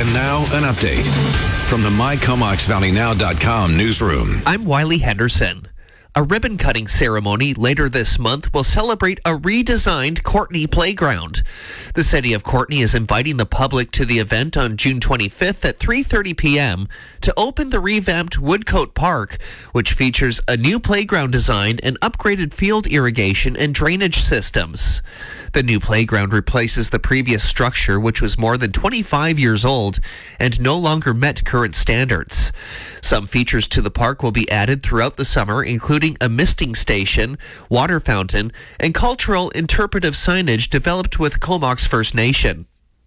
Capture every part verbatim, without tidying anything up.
And now, an update from the my comox valley now dot com newsroom. I'm Wiley Henderson. A ribbon-cutting ceremony later this month will celebrate a redesigned Courtenay Playground. The city of Courtenay is inviting the public to the event on June twenty-fifth at three thirty p.m. to open the revamped Woodcote Park, which features a new playground design and upgraded field irrigation and drainage systems. The new playground replaces the previous structure, which was more than twenty-five years old and no longer met current standards. Some features to the park will be added throughout the summer, including a misting station, water fountain, and cultural interpretive signage developed with Comox First Nation.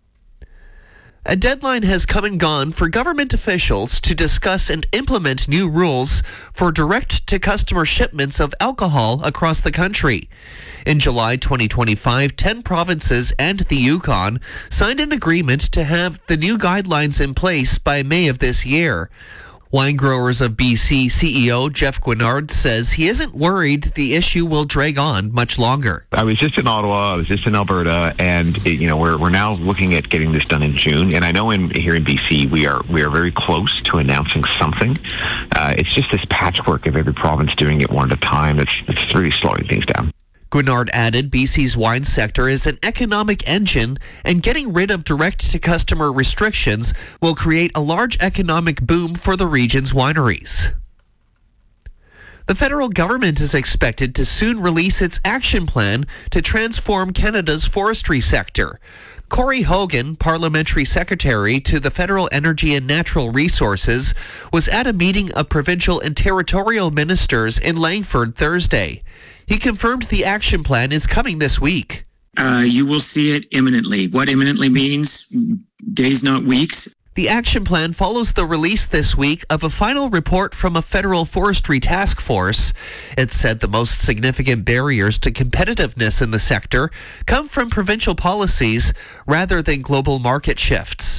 A deadline has come and gone for government officials to discuss and implement new rules for direct-to-customer shipments of alcohol across the country. In July twenty twenty-five, ten provinces and the Yukon signed an agreement to have the new guidelines in place by May of this year. Wine Growers of B C C E O Jeff Guinard says he isn't worried the issue will drag on much longer. I was just in Ottawa, I was just in Alberta, and it, you know we're we're now looking at getting this done in June. And I know in here in B C we are we are very close to announcing something. Uh, it's just this patchwork of every province doing it one at a time. It's it's really slowing things down. Guinard added B C's wine sector is an economic engine, and getting rid of direct-to-customer restrictions will create a large economic boom for the region's wineries. The federal government is expected to soon release its action plan to transform Canada's forestry sector. Corey Hogan, Parliamentary Secretary to the Federal Energy and Natural Resources, was at a meeting of provincial and territorial ministers in Langford Thursday. He confirmed the action plan is coming this week. Uh, you will see it imminently. What imminently means, days, not weeks. The action plan follows the release this week of a final report from a federal forestry task force. It said the most significant barriers to competitiveness in the sector come from provincial policies rather than global market shifts.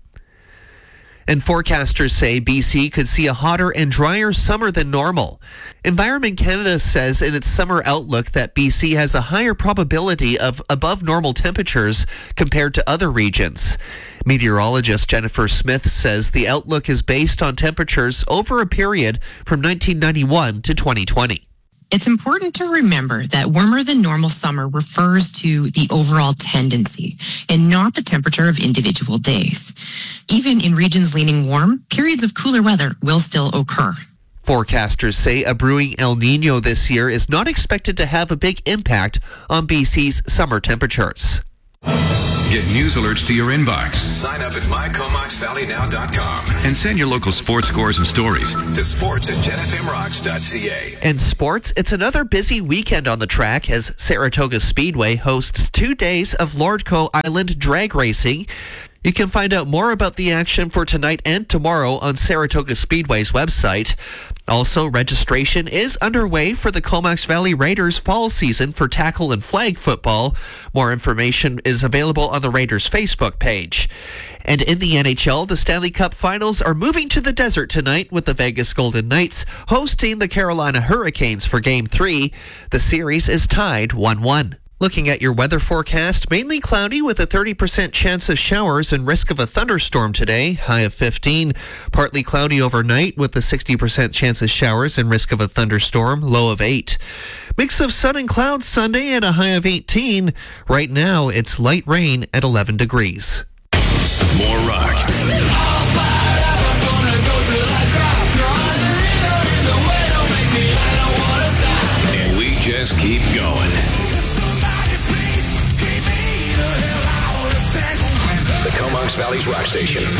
And forecasters say B C could see a hotter and drier summer than normal. Environment Canada says in its summer outlook that B C has a higher probability of above normal temperatures compared to other regions. Meteorologist Jennifer Smith says the outlook is based on temperatures over a period from nineteen ninety-one to twenty twenty. It's important to remember that warmer than normal summer refers to the overall tendency and not the temperature of individual days. Even in regions leaning warm, periods of cooler weather will still occur. Forecasters say a brewing El Nino this year is not expected to have a big impact on B C's summer temperatures. Get news alerts to your inbox. Sign up at my comox valley now dot com and send your local sports scores and stories to sports at gen f m rocks dot c a. In sports, it's another busy weekend on the track as Saratoga Speedway hosts two days of Lordco Island drag racing. You can find out more about the action for tonight and tomorrow on Saratoga Speedway's website. Also, registration is underway for the Comox Valley Raiders fall season for tackle and flag football. More information is available on the Raiders Facebook page. And in the N H L, the Stanley Cup Finals are moving to the desert tonight with the Vegas Golden Knights hosting the Carolina Hurricanes for Game three. The series is tied one one. Looking at your weather forecast, mainly cloudy with a thirty percent chance of showers and risk of a thunderstorm today, high of fifteen. Partly cloudy overnight with a sixty percent chance of showers and risk of a thunderstorm, low of eight. Mix of sun and clouds Sunday at a high of eighteen. Right now, it's light rain at eleven degrees. More rock. And we just keep going. The Comox Valley's Rock Station.